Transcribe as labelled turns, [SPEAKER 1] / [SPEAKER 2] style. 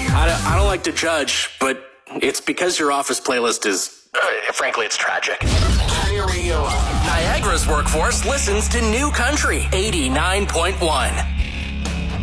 [SPEAKER 1] I don't like to judge, but it's because your office playlist is, frankly, it's tragic. Niagara's workforce listens to New Country 89.1.